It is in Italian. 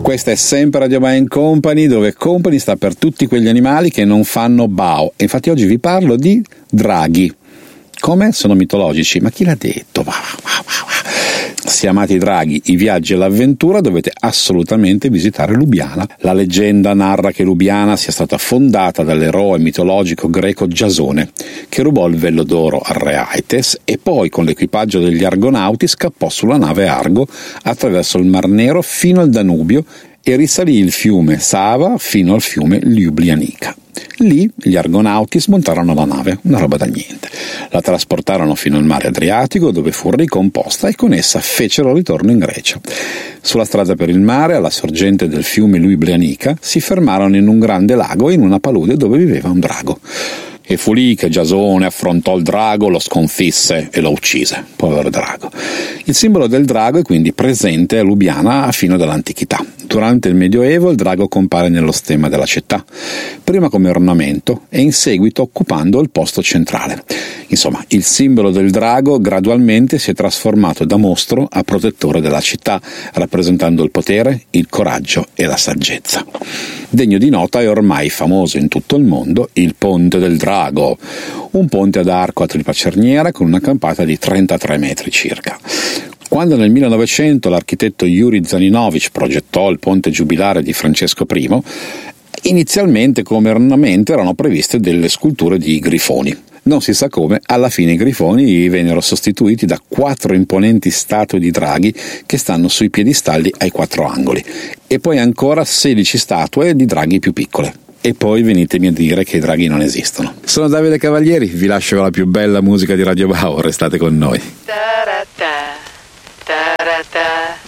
Questa è sempre Radio Bau Company, dove Company sta per tutti quegli animali che non fanno Bau. E infatti oggi vi parlo di draghi. Come? Sono mitologici, ma chi l'ha detto? Se amate i draghi, i viaggi e l'avventura, dovete assolutamente visitare Lubiana. La leggenda narra che Lubiana sia stata fondata dall'eroe mitologico greco Giasone, che rubò il vello d'oro al re Aites e poi con l'equipaggio degli argonauti scappò sulla nave Argo attraverso il Mar Nero fino al Danubio e risalì il fiume Sava fino al fiume Ljubljanica. Lì gli argonauti smontarono la nave, una roba da niente. La trasportarono fino al mare Adriatico, dove fu ricomposta e con essa fecero ritorno in Grecia. Sulla strada per il mare, alla sorgente del fiume Ljubljanica, si fermarono in un grande lago e in una palude dove viveva un drago. E fu lì che Giasone affrontò il drago, lo sconfisse e lo uccise. Povero drago. Il simbolo del drago è quindi presente a Lubiana fino dall'antichità. Durante il Medioevo il drago compare nello stemma della città, prima come ornamento e in seguito occupando il posto centrale. Insomma, il simbolo del drago gradualmente si è trasformato da mostro a protettore della città, rappresentando il potere, il coraggio e la saggezza. Degno di nota è ormai famoso in tutto il mondo il Ponte del Drago, un ponte ad arco a tripla cerniera con una campata di 33 metri circa. Quando nel 1900 l'architetto Yuri Zaninovic progettò il ponte giubilare di Francesco I, inizialmente come ornamento erano previste delle sculture di grifoni. Non si sa come, alla fine i grifoni vennero sostituiti da 4 imponenti statue di draghi che stanno sui piedistalli ai 4 angoli, e poi ancora 16 statue di draghi più piccole. E poi venitemi a dire che i draghi non esistono. Sono Davide Cavalieri, vi lascio con la più bella musica di Radio Bau, restate con noi. Da-da-da, da-da-da.